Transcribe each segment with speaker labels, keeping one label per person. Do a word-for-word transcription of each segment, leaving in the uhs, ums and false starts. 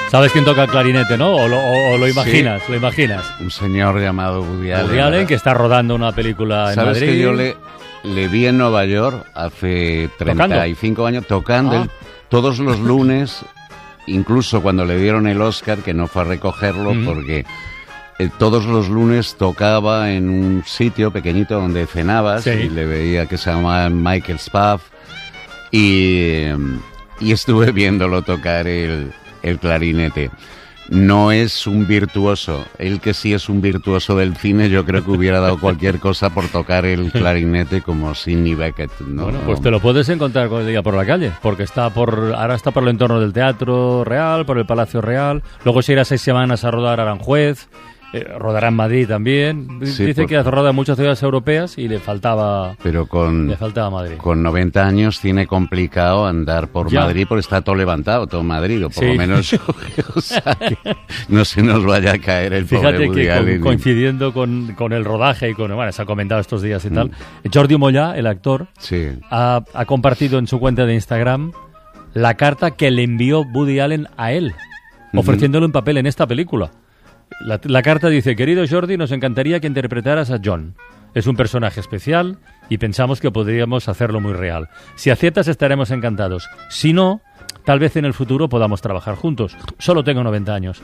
Speaker 1: ¿Sabes quién toca el clarinete, no? ¿O lo, o, o lo imaginas? Sí. ¿Lo imaginas?
Speaker 2: Un señor llamado Woody Allen.
Speaker 1: Woody Allen, que está rodando una película en
Speaker 2: ¿Sabes
Speaker 1: Madrid.
Speaker 2: ¿Sabes que yo le, le vi en Nueva York hace treinta y cinco años tocando
Speaker 1: ah.
Speaker 2: el, todos los lunes, incluso cuando le dieron el Oscar, que no fue a recogerlo mm. porque eh, todos los lunes tocaba en un sitio pequeñito donde cenabas sí. y le veía que se llamaba Michael's Pub y, y estuve viéndolo tocar el... el clarinete. No es un virtuoso. Él que sí es un virtuoso del cine, yo creo que hubiera dado cualquier cosa por tocar el clarinete como Sidney Bechet, ¿no?
Speaker 1: Bueno, pues te lo puedes encontrar cuando diga por la calle, porque está por ahora está por el entorno del Teatro Real, por el Palacio Real. Luego se irá seis semanas a rodar a Aranjuez. Eh, rodará en Madrid también. Sí, dice porque... que ha rodado en muchas ciudades europeas y le faltaba
Speaker 2: pero con,
Speaker 1: le faltaba Madrid.
Speaker 2: Con noventa años tiene complicado andar por ya. Madrid porque está todo levantado, todo Madrid, o por sí. lo menos o sea, que no se nos vaya a caer el
Speaker 1: Fíjate
Speaker 2: pobre Woody
Speaker 1: que
Speaker 2: Allen.
Speaker 1: Con, coincidiendo con, con el rodaje y con, bueno, se ha comentado estos días y mm. tal, Jordi Mollà, el actor,
Speaker 2: sí.
Speaker 1: ha, ha compartido en su cuenta de Instagram la carta que le envió Woody Allen a él, ofreciéndole un papel en esta película. La, la carta dice: querido Jordi, nos encantaría que interpretaras a John. Es un personaje especial y pensamos que podríamos hacerlo muy real. Si aciertas estaremos encantados. Si no, tal vez en el futuro podamos trabajar juntos. Solo tengo noventa años.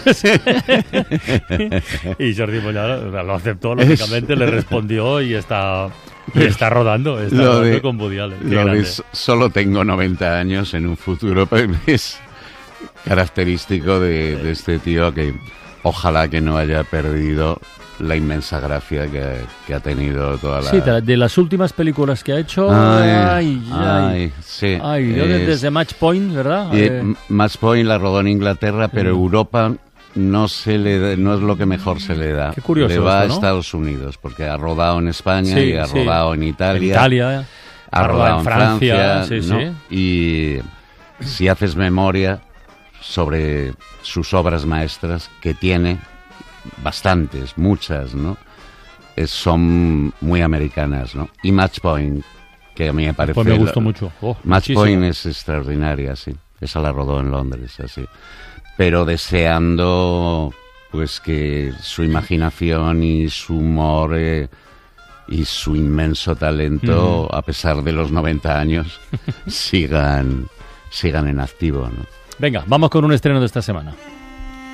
Speaker 1: Y Jordi Mollà lo aceptó, lógicamente, le respondió y está... Y está rodando, está
Speaker 2: lo
Speaker 1: rodando
Speaker 2: de,
Speaker 1: con Woody Allen.
Speaker 2: Lo de solo tengo noventa años en un futuro, pero es característico de, de este tío que... Ojalá que no haya perdido la inmensa gracia que, que ha tenido toda la...
Speaker 1: Sí, de las últimas películas que ha hecho...
Speaker 2: Ay,
Speaker 1: ay, ay,
Speaker 2: ay sí.
Speaker 1: Ay,
Speaker 2: es,
Speaker 1: desde Match Point, ¿verdad?
Speaker 2: Eh, Match Point la rodó en Inglaterra, pero mm. Europa no se le da, no es lo que mejor se le da.
Speaker 1: Qué curioso
Speaker 2: le va
Speaker 1: esto, ¿no?
Speaker 2: a Estados Unidos, porque ha rodado en España
Speaker 1: sí,
Speaker 2: y ha
Speaker 1: sí.
Speaker 2: rodado en Italia.
Speaker 1: En Italia, eh.
Speaker 2: ha, ha rodado en Francia,
Speaker 1: Francia sí,
Speaker 2: ¿no?
Speaker 1: sí.
Speaker 2: Y si haces memoria sobre sus obras maestras, que tiene... bastantes, muchas, ¿no? Es, son muy americanas, ¿no? Y Match Point, que a mí me parece...
Speaker 1: Pues me gustó la, mucho. Oh,
Speaker 2: Match
Speaker 1: muchísimo.
Speaker 2: Point es extraordinaria, sí. Esa la rodó en Londres, así. Pero deseando, pues, que su imaginación y su humor eh, y su inmenso talento, mm. a pesar de los noventa años, sigan, sigan en activo, ¿no?
Speaker 1: Venga, vamos con un estreno de esta semana.